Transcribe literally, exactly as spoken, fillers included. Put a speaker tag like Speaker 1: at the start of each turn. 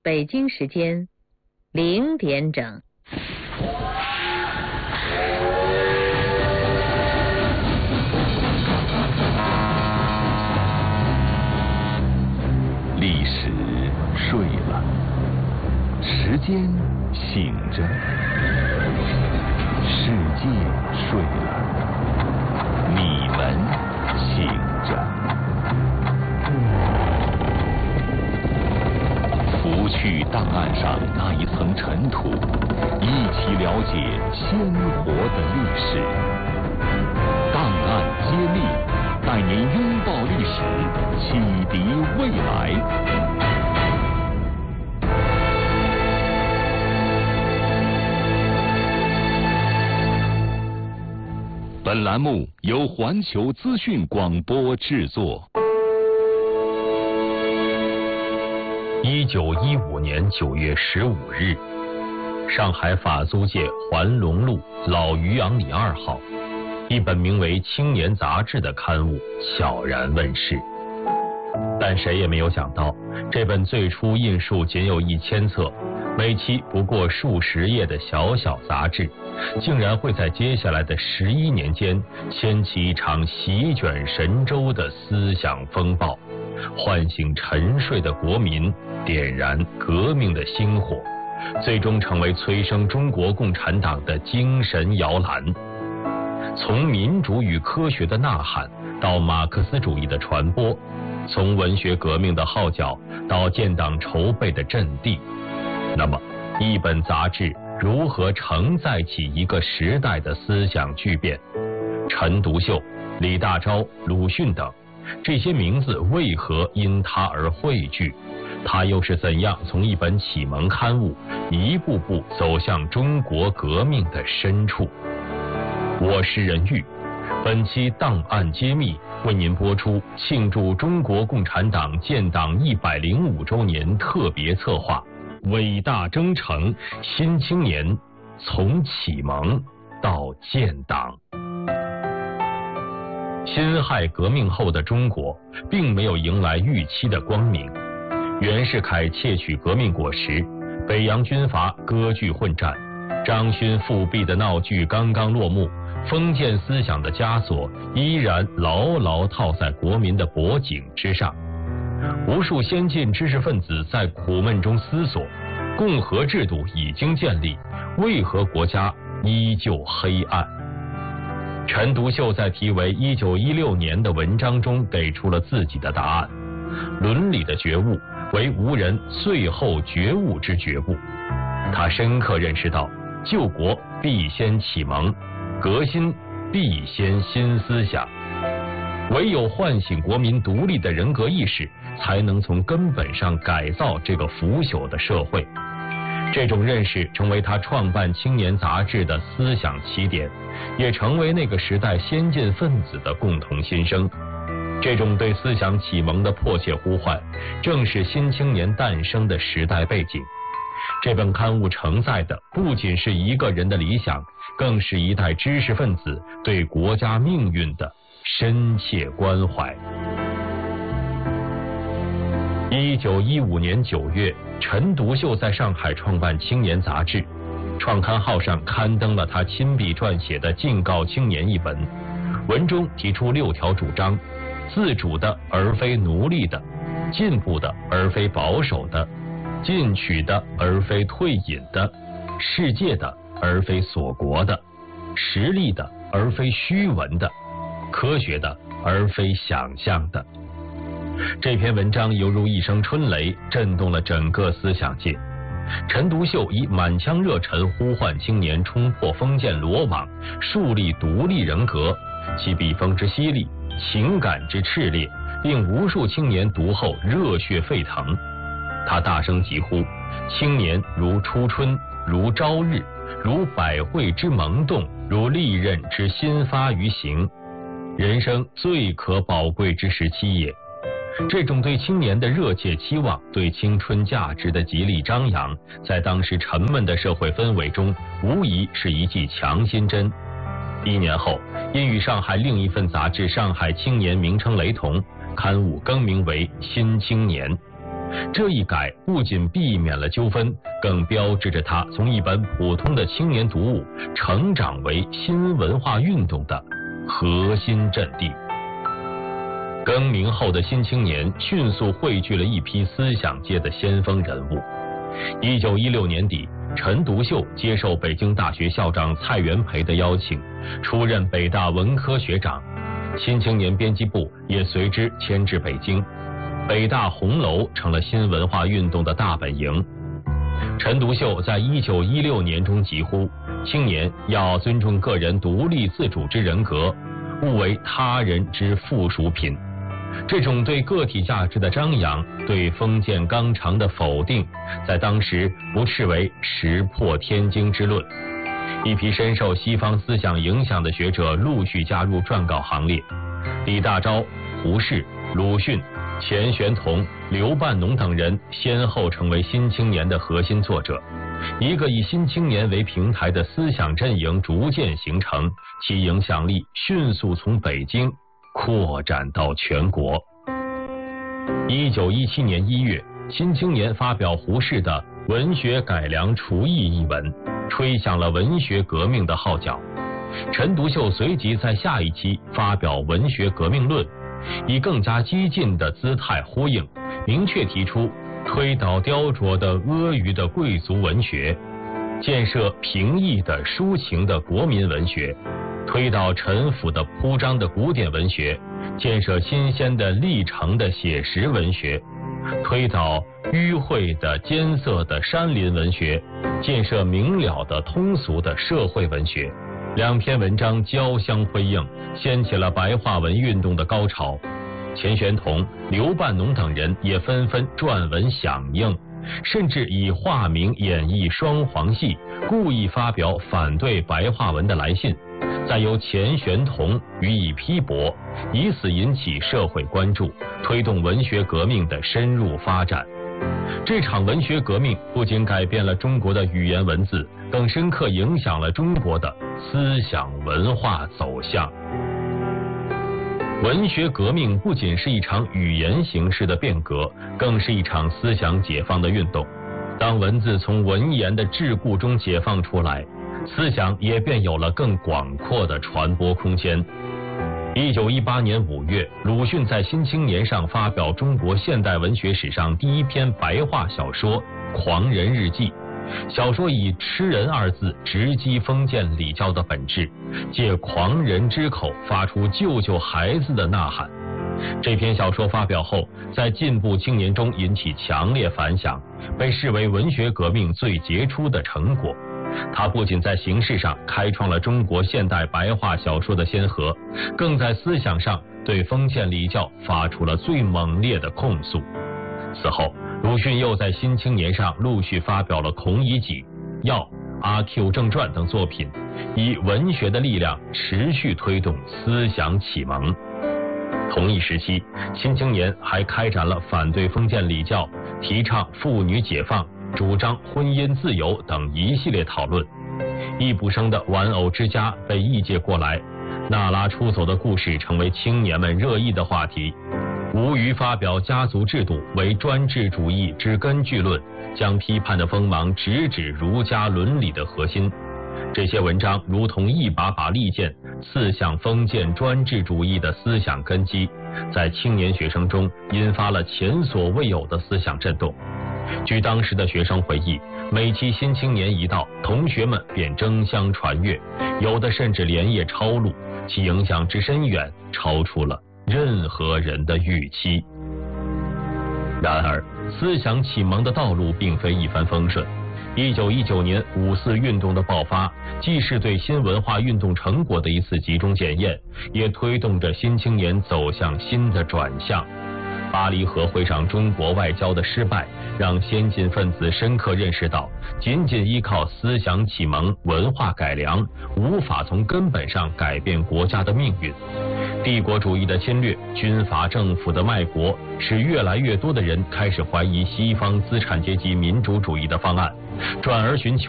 Speaker 1: 北京时间零点整。
Speaker 2: 历史睡了，时间醒着，世界睡了，你们醒着。拂去档案上那一层尘土，一起了解鲜活的历史。档案揭秘，带您拥抱历史，启迪未来。本栏目由环球资讯广播制作。
Speaker 3: 一九一五年九月十五日，上海法租界环龙路老渔阳里二号，一本名为《青年》杂志的刊物悄然问世。但谁也没有想到，这本最初印数仅有一千册，每期不过数十页的小小杂志，竟然会在接下来的十一年间掀起一场席卷神州的思想风暴，唤醒沉睡的国民，点燃革命的星火，最终成为催生中国共产党的精神摇篮。从民主与科学的呐喊到马克思主义的传播，从文学革命的号角到建党筹备的阵地，那么一本杂志如何承载起一个时代的思想巨变？陈独秀、李大钊、鲁迅等这些名字为何因他而汇聚？他又是怎样从一本启蒙刊物一步步走向中国革命的深处？我是任玉，本期档案揭秘为您播出庆祝中国共产党建党一百零五周年特别策划《伟大征程：新青年，从启蒙到建党》。辛亥革命后的中国并没有迎来预期的光明，袁世凯窃取革命果实，北洋军阀割据混战，张勋复辟的闹剧刚刚落幕，封建思想的枷锁依然牢牢套在国民的脖颈之上。无数先进知识分子在苦闷中思索，共和制度已经建立，为何国家依旧黑暗？陈独秀在题为《一九一六年》的文章中给出了自己的答案：伦理的觉悟为吾人最后觉悟之觉悟。他深刻认识到，救国必先启蒙，革新必先新思想，唯有唤醒国民独立的人格意识，才能从根本上改造这个腐朽的社会。这种认识成为他创办《青年》杂志的思想起点，也成为那个时代先进分子的共同心声。这种对思想启蒙的迫切呼唤，正是《新青年》诞生的时代背景。这本刊物承载的不仅是一个人的理想，更是一代知识分子对国家命运的深切关怀。一九一五年九月，陈独秀在上海创办《青年》杂志，创刊号上刊登了他亲笔撰写的《敬告青年》一文，文中提出六条主张：自主的而非奴隶的，进步的而非保守的，进取的而非退隐的，世界的而非锁国的，实力的而非虚文的，科学的而非想象的。这篇文章犹如一声春雷，震动了整个思想界。陈独秀以满腔热忱呼唤青年冲破封建罗网，树立独立人格，其笔锋之犀利，情感之炽烈，令无数青年读后热血沸腾。他大声疾呼：青年如初春，如朝日，如百卉之萌动，如利刃之新发于行，人生最可宝贵之时期也。这种对青年的热切期望，对青春价值的极力张扬，在当时沉闷的社会氛围中，无疑是一剂强心针。一年后，因与上海另一份杂志《上海青年》名称雷同，刊物更名为《新青年》。 这一改不仅避免了纠纷，更标志着他从一本普通的青年读物成长为新文化运动的核心阵地。更名后的新青年迅速汇聚了一批思想界的先锋人物。一九一六年底，陈独秀接受北京大学校长蔡元培的邀请，出任北大文科学长，新青年编辑部也随之迁至北京。北大红楼成了新文化运动的大本营。陈独秀在一九一六年中疾呼，青年要尊重个人独立自主之人格，勿为他人之附属品。这种对个体价值的张扬，对封建纲常的否定，在当时不视为石破天惊之论。一批深受西方思想影响的学者陆续加入撰稿行列，李大钊、胡适、鲁迅、钱玄同、刘半农等人先后成为新青年的核心作者。一个以新青年为平台的思想阵营逐渐形成，其影响力迅速从北京扩展到全国。一九一七年一月，新青年发表胡适的《文学改良刍议》一文，吹响了文学革命的号角。陈独秀随即在下一期发表《文学革命论》，以更加激进的姿态呼应，明确提出推倒雕琢的阿谀的贵族文学，建设平易的抒情的国民文学，推倒陈腐的铺张的古典文学，建设新鲜的历程的写实文学，推倒迂晦的艰涩的山林文学，建设明了的通俗的社会文学。两篇文章交相辉映，掀起了白话文运动的高潮。钱玄同、刘半农等人也纷纷撰文响应，甚至以化名演绎双簧戏，故意发表反对白话文的来信，再由钱玄同予以批驳，以此引起社会关注，推动文学革命的深入发展。这场文学革命不仅改变了中国的语言文字，更深刻影响了中国的思想文化走向。文学革命不仅是一场语言形式的变革，更是一场思想解放的运动。当文字从文言的桎梏中解放出来，思想也便有了更广阔的传播空间。一九一八年五月，鲁迅在《新青年》上发表中国现代文学史上第一篇白话小说《狂人日记》。小说以吃人二字直击封建礼教的本质，借狂人之口发出救救孩子的呐喊。这篇小说发表后，在进步青年中引起强烈反响，被视为文学革命最杰出的成果。它不仅在形式上开创了中国现代白话小说的先河，更在思想上对封建礼教发出了最猛烈的控诉。此后，鲁迅又在《新青年》上陆续发表了《孔乙己》《药》《阿 Q 正传》等作品，以文学的力量持续推动思想启蒙。同一时期，《新青年》还开展了反对封建礼教、提倡妇女解放、主张婚姻自由等一系列讨论。易卜生的《玩偶之家》被译介过来，娜拉出走的故事成为青年们热议的话题。吴虞发表家族制度为专制主义之根据论，将批判的锋芒直指儒家伦理的核心。这些文章如同一把把利剑，刺向封建专制主义的思想根基，在青年学生中引发了前所未有的思想震动。据当时的学生回忆，每期《新青年》一到，同学们便争相传阅，有的甚至连夜抄录，其影响之深远，超出了任何人的预期。然而，思想启蒙的道路并非一帆风顺。一九一九年五四运动的爆发，既是对新文化运动成果的一次集中检验，也推动着新青年走向新的转向。巴黎和会上中国外交的失败，让先进分子深刻认识到，仅仅依靠思想启蒙、文化改良，无法从根本上改变国家的命运。帝国主义的侵略、军阀政府的卖国，使越来越多的人开始怀疑西方资产阶级民主主义的方案，转而寻求